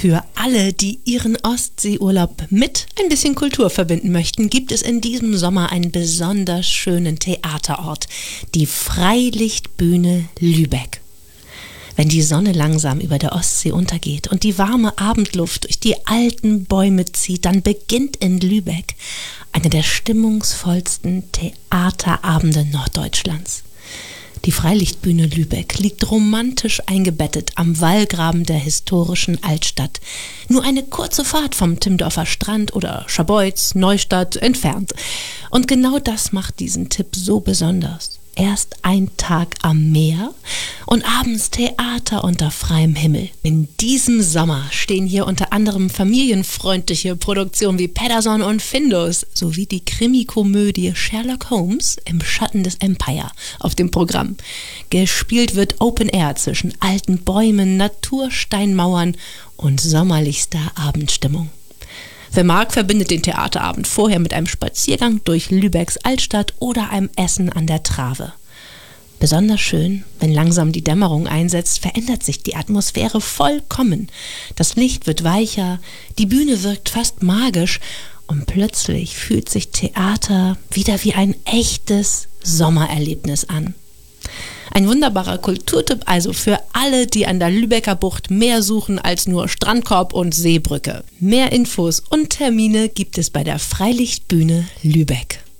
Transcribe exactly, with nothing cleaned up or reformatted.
Für alle, die ihren Ostseeurlaub mit ein bisschen Kultur verbinden möchten, gibt es in diesem Sommer einen besonders schönen Theaterort, die Freilichtbühne Lübeck. Wenn die Sonne langsam über der Ostsee untergeht und die warme Abendluft durch die alten Bäume zieht, dann beginnt in Lübeck eine der stimmungsvollsten Theaterabende Norddeutschlands. Die Freilichtbühne Lübeck liegt romantisch eingebettet am Wallgraben der historischen Altstadt. Nur eine kurze Fahrt vom Timmendorfer Strand oder Scharbeutz, Neustadt entfernt. Und genau das macht diesen Tipp so besonders. Erst ein Tag am Meer und abends Theater unter freiem Himmel. In diesem Sommer stehen hier unter anderem familienfreundliche Produktionen wie Paterson und Findus sowie die Krimikomödie Sherlock Holmes im Schatten des Empire auf dem Programm. Gespielt wird Open Air zwischen alten Bäumen, Natursteinmauern und sommerlichster Abendstimmung. Wer mag, verbindet den Theaterabend vorher mit einem Spaziergang durch Lübecks Altstadt oder einem Essen an der Trave. Besonders schön, wenn langsam die Dämmerung einsetzt, verändert sich die Atmosphäre vollkommen. Das Licht wird weicher, die Bühne wirkt fast magisch und plötzlich fühlt sich Theater wieder wie ein echtes Sommererlebnis an. Ein wunderbarer Kulturtipp also für alle, die an der Lübecker Bucht mehr suchen als nur Strandkorb und Seebrücke. Mehr Infos und Termine gibt es bei der Freilichtbühne Lübeck.